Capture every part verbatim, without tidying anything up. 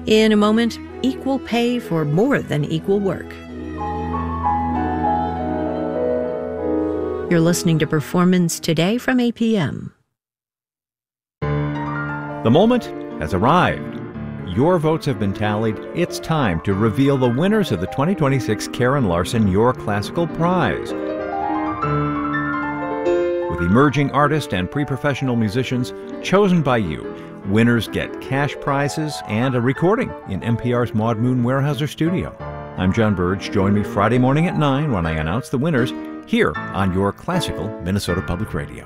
In a moment, equal pay for more than equal work. You're listening to Performance Today from A P M. The moment has arrived. Your votes have been tallied. It's time to reveal the winners of the twenty twenty-six Karen Larson Your Classical Prize. With emerging artists and pre-professional musicians chosen by you, winners get cash prizes and a recording in N P R's Maud Moon Weyerhaeuser studio. I'm John Burge. Join me Friday morning at nine when I announce the winners here on Your Classical Minnesota Public Radio.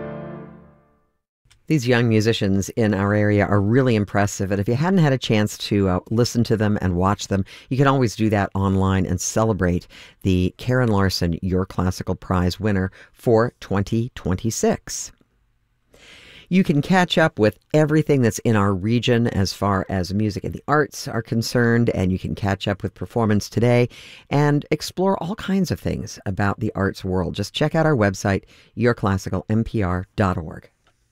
These young musicians in our area are really impressive, and if you hadn't had a chance to uh, listen to them and watch them, you can always do that online and celebrate the Karen Larson Your Classical Prize winner for twenty twenty-six. You can catch up with everything that's in our region as far as music and the arts are concerned, and you can catch up with Performance Today and explore all kinds of things about the arts world. Just check out our website, your classical m p r dot org.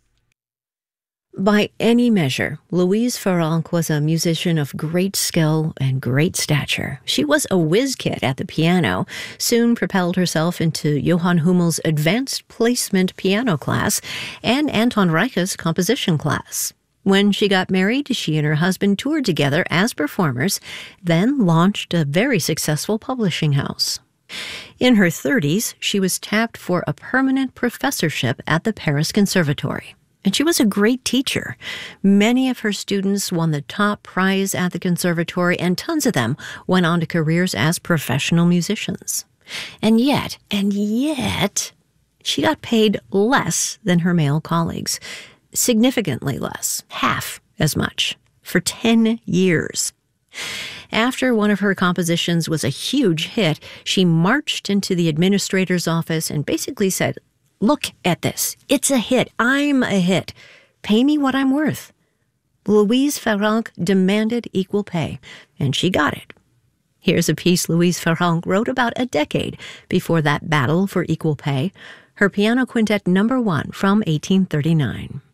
By any measure, Louise Farrenc was a musician of great skill and great stature. She was a whiz kid at the piano, soon propelled herself into Johann Hummel's advanced placement piano class and Anton Reiche's composition class. When she got married, she and her husband toured together as performers, then launched a very successful publishing house. In her thirties, she was tapped for a permanent professorship at the Paris Conservatory. And she was a great teacher. Many of her students won the top prize at the conservatory, and tons of them went on to careers as professional musicians. And yet, and yet, she got paid less than her male colleagues. Significantly less, half as much, for ten years. After one of her compositions was a huge hit, she marched into the administrator's office and basically said, "Look at this. It's a hit. I'm a hit. Pay me what I'm worth." Louise Farrenc demanded equal pay, and she got it. Here's a piece Louise Farrenc wrote about a decade before that battle for equal pay, her Piano Quintet number one from eighteen thirty-nine.